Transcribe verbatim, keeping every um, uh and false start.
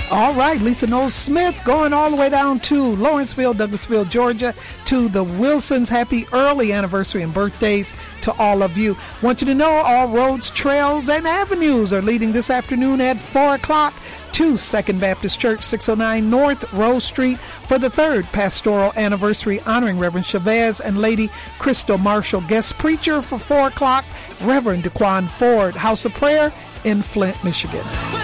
All right, Lisa Knowles Smith going all the way down to Lawrenceville, Douglasville, Georgia, to the Wilsons. Happy early anniversary and birthdays to all of you. Want you to know all roads, trails, and avenues are leading this afternoon at four o'clock to Second Baptist Church, six oh nine North Rose Street, for the third pastoral anniversary honoring Reverend Chavez and Lady Crystal Marshall. Guest preacher for four o'clock, Reverend Daquan Ford. House of Prayer in Flint, Michigan.